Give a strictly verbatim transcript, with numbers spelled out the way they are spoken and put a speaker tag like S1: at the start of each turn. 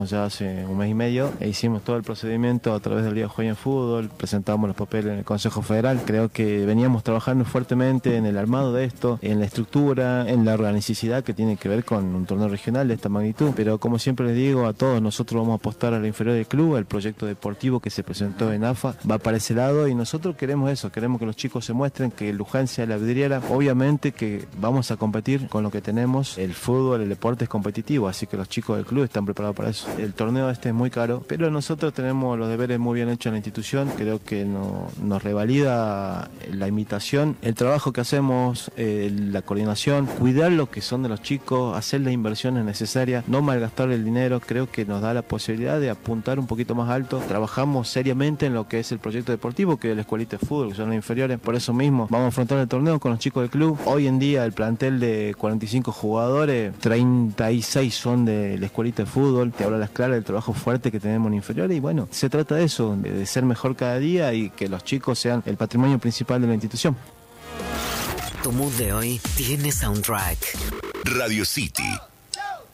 S1: Ya hace un mes y medio e hicimos todo el procedimiento a través del Día de Juego en Fútbol, presentamos los papeles en el Consejo Federal. Creo que veníamos trabajando fuertemente en el armado de esto, en la estructura, en la organicidad que tiene que ver con un torneo regional de esta magnitud. Pero como siempre les digo a todos, nosotros vamos a apostar a la inferior del club, el proyecto deportivo que se presentó en A F A va para ese lado y nosotros queremos eso, queremos que los chicos se muestren, que Luján sea la vidriera. Obviamente que vamos a competir con lo que tenemos, el fútbol, el deporte es competitivo, así que los chicos del club están preparados para eso. El torneo este es muy caro, pero nosotros tenemos los deberes muy bien hechos en la institución. Creo que no, nos revalida la invitación, el trabajo que hacemos, eh, la coordinación, cuidar lo que son de los chicos, hacer las inversiones necesarias, no malgastar el dinero. Creo que nos da la posibilidad de apuntar un poquito más alto. Trabajamos seriamente en lo que es el proyecto deportivo, que es la escuelita de fútbol, que son las inferiores. Por eso mismo vamos a afrontar el torneo con los chicos del club. Hoy en día el plantel de cuarenta y cinco jugadores, treinta y seis son de la escuelita de fútbol. Te hablo las claras del trabajo fuerte que tenemos en inferiores y bueno, se trata de eso, de, de ser mejor cada día y que los chicos sean el patrimonio principal de la institución.
S2: Tu mood de hoy tiene soundtrack.
S3: Radio City.